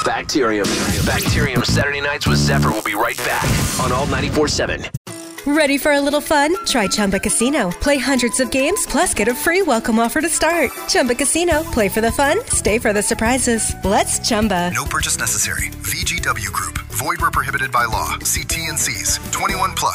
Bacterium. Bacterium Saturday nights with Zephyr will be right back on Alt 94.7. Ready for a little fun? Try Chumba Casino. Play hundreds of games, plus get a free welcome offer to start. Chumba Casino. Play for the fun, stay for the surprises. Let's Chumba. No purchase necessary. VGW Group. Void where prohibited by law. See T&Cs. 21 plus.